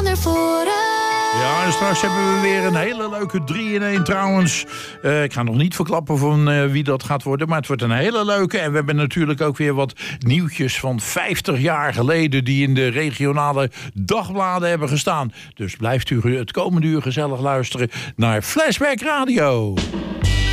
naar voren. Ja, en straks hebben we weer een hele leuke 3-in-1 trouwens. Ik ga nog niet verklappen van wie dat gaat worden, maar het wordt een hele leuke. En we hebben natuurlijk ook weer wat nieuwtjes van 50 jaar geleden die in de regionale dagbladen hebben gestaan. Dus blijft u het komende uur gezellig luisteren naar Flashback Radio.